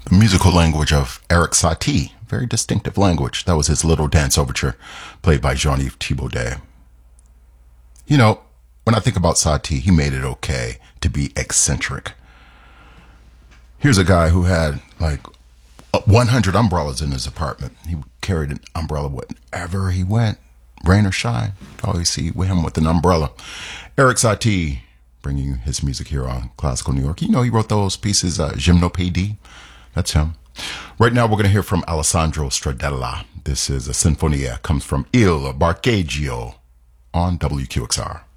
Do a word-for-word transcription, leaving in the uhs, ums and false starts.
The musical language of Eric Satie, very distinctive language. That was his Little Dance Overture, played by Jean-Yves Thibaudet. You know, when I think about Satie, he made it okay to be eccentric. Here's a guy who had like one hundred umbrellas in his apartment. He carried an umbrella wherever he went, rain or shine. You always see him with an umbrella. Eric Satie, bringing you his music here on Classical New York. You know, he wrote those pieces, uh, Gymnopédie. That's him. Right now, we're going to hear from Alessandro Stradella. This is a Sinfonia, comes from Il Barcheggio on W Q X R.